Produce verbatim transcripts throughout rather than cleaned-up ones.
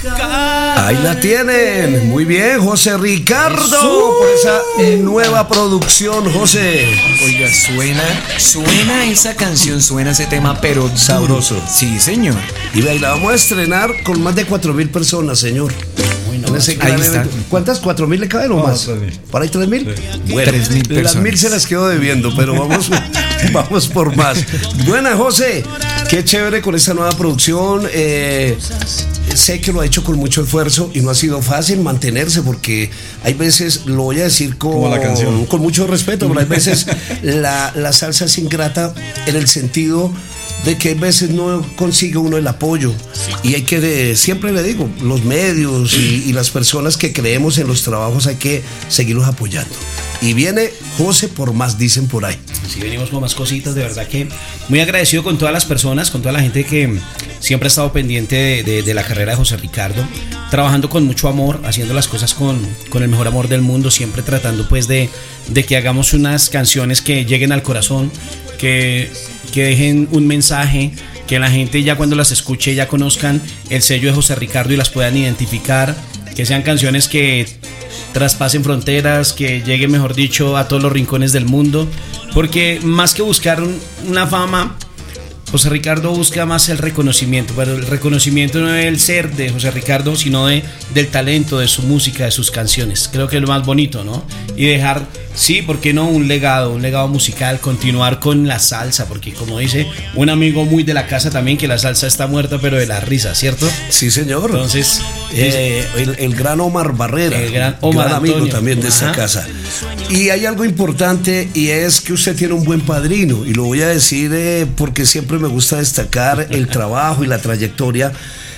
Ahí la tienen, muy bien, José Ricardo, por esa eh, nueva producción, José. Oiga, suena, suena esa canción, suena ese tema, pero sabroso. Sí, señor. Y ahí la vamos a estrenar con más de cuatro mil personas, señor. No, ahí está. ¿Cuántas? ¿Cuatro mil le caben o no, más? ¿Para ahí tres mil? Sí. Bueno, tres mil personas. Las mil se las quedo debiendo, pero vamos, vamos por más. Buena, José. Qué chévere con esta nueva producción. Eh, sé que lo ha hecho con mucho esfuerzo y no ha sido fácil mantenerse, porque hay veces, lo voy a decir con, con mucho respeto, pero hay veces la, la salsa es ingrata en el sentido de que a veces no consigue uno el apoyo, y hay que, de, siempre le digo, los medios y, y las personas que creemos en los trabajos hay que seguirlos apoyando. Y viene José por más, dicen por ahí. Sí, venimos con más cositas, de verdad que muy agradecido con todas las personas, con toda la gente que siempre ha estado pendiente de, de, de la carrera de José Ricardo, trabajando con mucho amor, haciendo las cosas con, con el mejor amor del mundo, siempre tratando pues de, de que hagamos unas canciones que lleguen al corazón, que, que dejen un mensaje, que la gente ya cuando las escuche ya conozcan el sello de José Ricardo y las puedan identificar, que sean canciones que traspasen fronteras, que lleguen, mejor dicho, a todos los rincones del mundo, porque más que buscar un, una fama, José Ricardo busca más el reconocimiento, pero el reconocimiento no es el ser de José Ricardo, sino de, del talento, de su música, de sus canciones. Creo que es lo más bonito, ¿no? Y dejar, sí, ¿por qué no? Un legado, un legado musical, continuar con la salsa, porque como dice un amigo muy de la casa también, que la salsa está muerta, pero de la risa, ¿cierto? Sí, señor. Entonces, eh, el, el gran Omar Barrera, el gran, Omar gran amigo Antonio. también de esta Ajá. casa. Y hay algo importante, y es que usted tiene un buen padrino, y lo voy a decir eh, porque siempre me gusta destacar el trabajo y la trayectoria,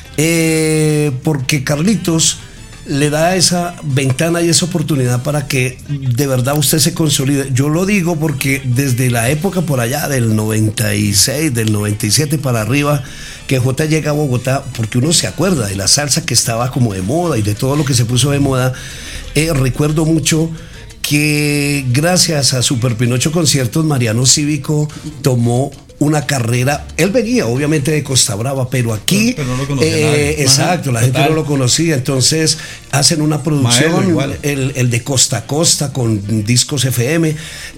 eh, porque Carlitos le da esa ventana y esa oportunidad para que de verdad usted se consolide. Yo lo digo porque desde la época por allá del noventa y seis, del noventa y siete para arriba, que J llega a Bogotá, porque uno se acuerda de la salsa que estaba como de moda y de todo lo que se puso de moda. Eh, recuerdo mucho que gracias a Super Pinocho Conciertos, Mariano Cívico tomó una carrera. Él venía obviamente de Costa Brava, pero aquí pero no lo conocía eh, nadie. exacto, la gente Total. no lo conocía. Entonces hacen una producción, el, el de Costa a Costa con Discos F M,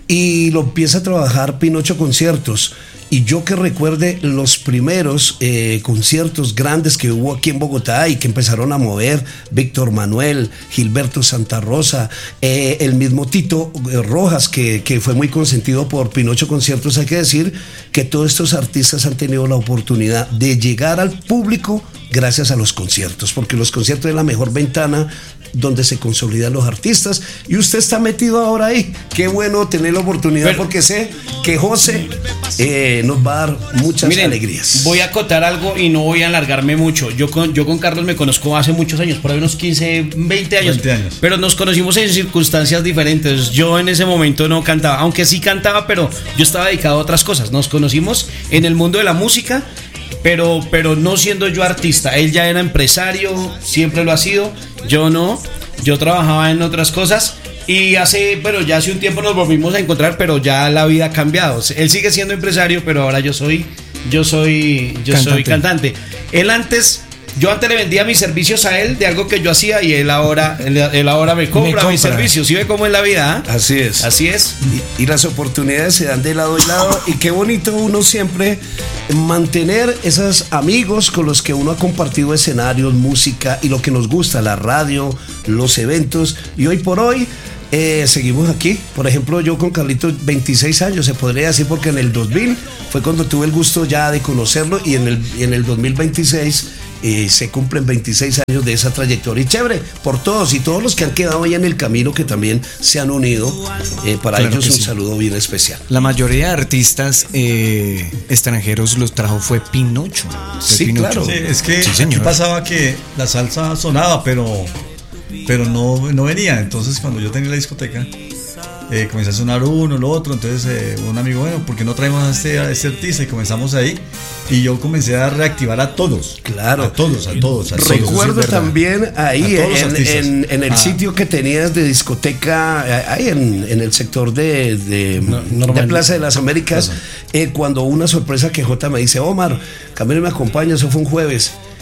y lo empieza a trabajar Pinocho Conciertos. Y yo que recuerde los primeros eh, conciertos grandes que hubo aquí en Bogotá y que empezaron a mover Víctor Manuel, Gilberto Santa Rosa, eh, el mismo Tito Rojas, que, que fue muy consentido por Pinocho Conciertos. Hay que decir que todos estos artistas han tenido la oportunidad de llegar al público gracias a los conciertos, porque los conciertos es la mejor ventana donde se consolidan los artistas, y usted está metido ahora ahí. Qué bueno tener la oportunidad, pero, porque sé que José eh, nos va a dar muchas miren, alegrías. Voy a acotar algo y no voy a alargarme mucho. Yo con, yo con Carlos me conozco hace muchos años, por ahí unos quince, veinte años, veinte años, pero nos conocimos en circunstancias diferentes. Yo en ese momento no cantaba, aunque sí cantaba, pero yo estaba dedicado a otras cosas. Nos conocimos en el mundo de la música, Pero, pero no siendo yo artista. Él ya era empresario, siempre lo ha sido. Yo no, yo trabajaba en otras cosas. Y hace, bueno, ya hace un tiempo nos volvimos a encontrar, pero ya la vida ha cambiado. Él sigue siendo empresario, pero ahora yo soy, yo soy, yo cantante. soy cantante. Él antes, yo antes le vendía mis servicios a él de algo que yo hacía, y él ahora, él, él ahora me compra, me compra mis servicios. ¿Sí ve cómo es la vida? ¿Eh? Así es. Así es. Y, y las oportunidades se dan de lado y lado, y qué bonito uno siempre mantener esos amigos con los que uno ha compartido escenarios, música y lo que nos gusta, la radio, los eventos. Y hoy por hoy eh, seguimos aquí. Por ejemplo, yo con Carlitos veintiséis años, se podría decir, porque en el dos mil fue cuando tuve el gusto ya de conocerlo, y en el, en el dos mil veintiséis eh, se cumplen veintiséis años de esa trayectoria. Y chévere por todos y todos los que han quedado ahí en el camino, que también se han unido. Eh, para claro ellos un sí. saludo bien especial. La mayoría de artistas eh, extranjeros los trajo fue Pinocho. Sí, Pinocho. claro. Sí, es que sí, aquí pasaba que la salsa sonaba, pero pero no, no venía. Entonces cuando yo tenía la discoteca, eh, comencé a sonar uno, lo otro. Entonces eh, un amigo, bueno, ¿por qué no traemos a este, a este artista? Y comenzamos ahí, y yo comencé a reactivar a todos. Claro. A todos, a todos. A Recuerdo todos, también ahí en, en, en el ah. sitio que tenías de discoteca, ahí en, en el sector de, de, no, de Plaza de las Américas, eh, cuando una sorpresa que J me dice: Omar, Camilo me acompaña, eso fue un jueves,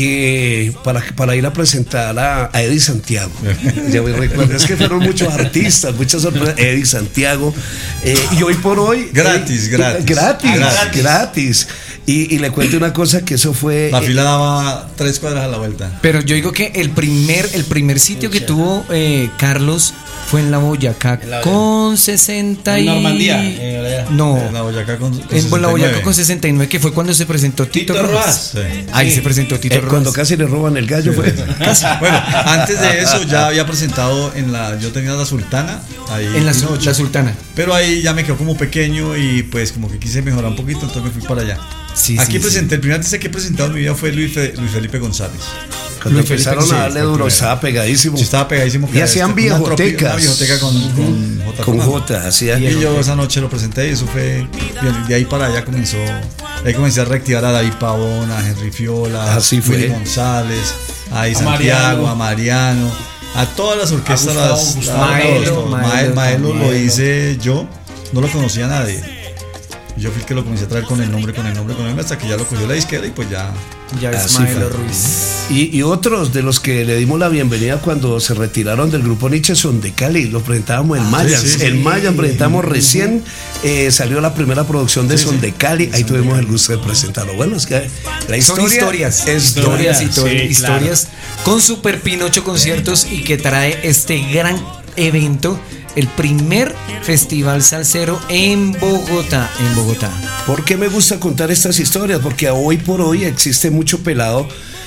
que para, para ir a presentar a, a Eddie Santiago. Ya me recuerdo, es que fueron muchos artistas, muchas sorpresas. Eddie Santiago. Eh, y hoy por hoy. Gratis, eh, gratis. Gratis, gratis. gratis. Y, y le cuento una cosa que eso fue. La eh, fila daba tres cuadras a la vuelta. Pero yo digo que el primer, el primer sitio que tuvo eh, Carlos fue en la Boyacá la con sesenta y... En Normandía. Eh, no. En la Boyacá con, con en la Boyacá con sesenta y nueve, que fue cuando se presentó Tito, Tito Rojas. Sí. Ahí sí. se presentó Tito eh, Rojas. Cuando casi le roban el gallo, sí. fue. Bueno, antes de eso ya había presentado en la. Yo tenía la Sultana. Ahí en la, la Sultana. Pero ahí ya me quedó como pequeño y pues como que quise mejorar un poquito, entonces me fui para allá. Sí, Aquí sí, presenté, sí. el primer artista que he presentado en mi vida fue Luis, Fe, Luis Felipe González. Cuando Luis empezaron Felipe, a darle sí, duro, estaba pegadísimo. Sí, estaba pegadísimo. Y hacían este, viejotecas. Una vijoteca con, con J. Con J, hacían. Y yo esa noche lo presenté y eso fue. Bien, de ahí para allá comenzó. Ahí comencé a reactivar a David Pavón, a Henry Fiola, Así a fue. Willy González, a, a Santiago, Mariano. a Mariano, a todas las orquestas. A Gustavo, las, Gustavo, las- Maelo, todos, todos. Maelo, Maelo, Maelo lo Maelo. hice yo, no lo conocía nadie. Yo fui el que lo comencé a traer con el nombre, con el nombre, con el nombre, hasta que ya lo cogió la disquera y pues ya. Ya ves, Así Maelo fue. Ruiz. Y, y otros de los que le dimos la bienvenida cuando se retiraron del grupo Nietzsche son de Cali, los presentábamos en Mayan. sí, sí, en sí. Mayan presentamos recién, eh, salió la primera producción de Sí, Son sí. de Cali, ahí tuvimos el gusto de presentarlo. Bueno, es que la historia Son historias, es historias, historia, historias, sí, historias con Super Pinocho Conciertos y que trae este gran evento, el primer festival salsero en Bogotá, en Bogotá. ¿Por qué me gusta contar estas historias? Porque hoy por hoy existe mucho pelado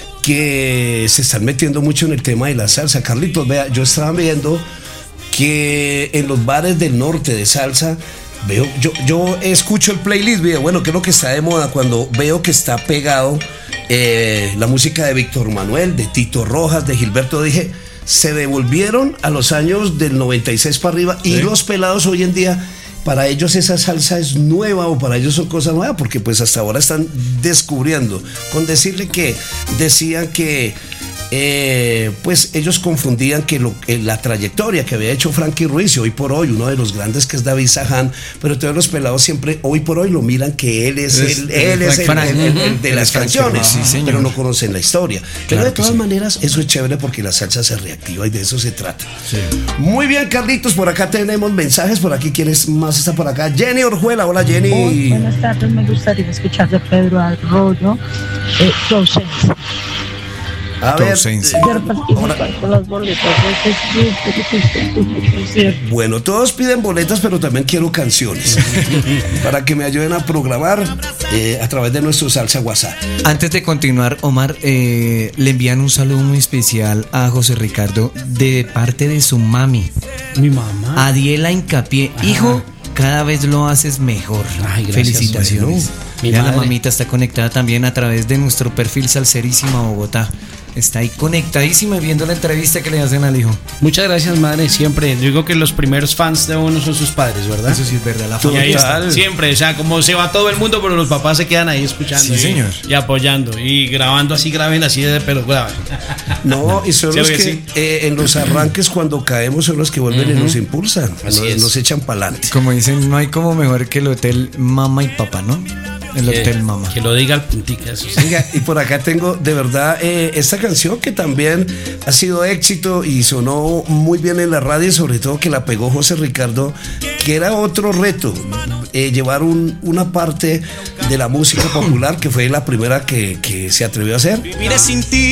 que se están metiendo mucho en el tema de la salsa. Carlitos, vea, yo estaba viendo que en los bares del norte de salsa, veo, yo, yo escucho el playlist, veo, bueno, ¿qué es lo que está de moda? Cuando veo que está pegado eh, la música de Víctor Manuel, de Tito Rojas, de Gilberto, dije, se devolvieron a los años del noventa y seis para arriba y Sí. los pelados hoy en día, para ellos esa salsa es nueva o para ellos son cosas nuevas porque pues hasta ahora están descubriendo. Con decirle que decían que eh, pues ellos confundían que lo, eh, la trayectoria que había hecho Frankie Ruiz y hoy por hoy uno de los grandes que es David Saján, pero todos los pelados siempre hoy por hoy lo miran que él es, Es- el, es él es el, Frank- el- el- el de Él las es Frankie canciones, Ruiz, sí, señor. pero no conocen la historia. Pero Claro de que todas sí. maneras eso es chévere porque la salsa se reactiva y de eso se trata. Sí. Muy bien, Carlitos, por acá tenemos mensajes, por aquí, ¿quién es más está por acá? Jenny Orjuela, hola Jenny. Muy buenas tardes, me gustaría escuchar de Pedro Arroyo, eh, tu ausencia. A Tu ver, ausencia. eh, Quiero participar con las boletas de este club que fuiste en tu concierto. bueno, todos piden boletas, pero también quiero canciones para que me ayuden a programar eh, a través de nuestro salsa WhatsApp. Antes de continuar, Omar, eh, le envían un saludo muy especial a José Ricardo de parte de su mami, Mi mamá. Adiela Hincapié. Hijo, cada vez lo haces mejor. Ay, gracias, Felicitaciones. bueno. Mi Ya la madre. mamita está conectada también a través de nuestro perfil Salserísima Bogotá. Está ahí conectadísima y viendo la entrevista que le hacen al hijo. Muchas gracias, madre. Siempre. Yo digo que los primeros fans de uno son sus padres, ¿verdad? Eso sí es verdad. La Y ahí familia está, está. siempre, o sea, como se va todo el mundo, pero los papás se quedan ahí escuchando. Sí, y, señor. y apoyando y grabando así, graben así, de- pero graben. No, y son Sí, los oye, que sí. eh, en los arranques cuando caemos son los que vuelven y nos impulsan, Así nos, es. nos echan para adelante. Como dicen, no hay como mejor que el hotel mamá y papá, ¿no? El Que- hotel mamá. Que lo diga al puntica, eso sí. Oiga, y por acá tengo de verdad eh, esta canción que también ha sido éxito y sonó muy bien en la radio y sobre todo que la pegó José Ricardo, que era otro reto, eh, llevar un- una parte de la música popular que fue la primera que, que se atrevió a hacer. Viviré sin ti.